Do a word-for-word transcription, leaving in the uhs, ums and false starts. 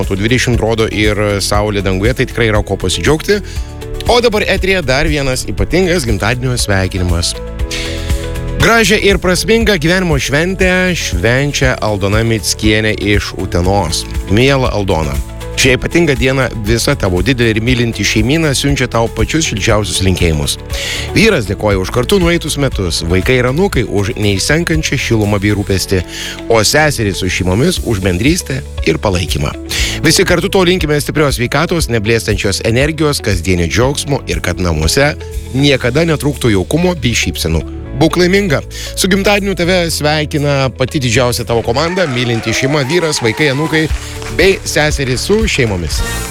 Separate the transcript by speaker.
Speaker 1: tų dvidešimt rodo ir saulė danguje, tai tikrai yra ko pasidžiaugti. O dabar eteryje dar vienas ypatingas gimtadienio sveikinimas. Gražią ir prasmingą gyvenimo šventę švenčia Aldona Mickienė iš Utenos. Miela Aldona, šią ypatingą dieną visa tavo didelė ir mylinti šeimyna siunčia tau pačius šilčiausius linkėjimus. Vyras dėkoja už kartu nueitus metus, vaikai ir anūkai už neįsenkančią šilumą bei rūpestį, o seserys su šeimomis už bendrystę ir palaikymą. Visi kartu to linkime stiprios sveikatos, neblėstančios energijos, kasdienio džiaugsmo ir kad namuose niekada netrūktų jaukumo bei šypsenų. Būk laiminga. Su gimtadieniu tave sveikina pati didžiausia tavo komanda, mylinti šeima, vyras, vaikai, anūkai bei seserys su šeimomis.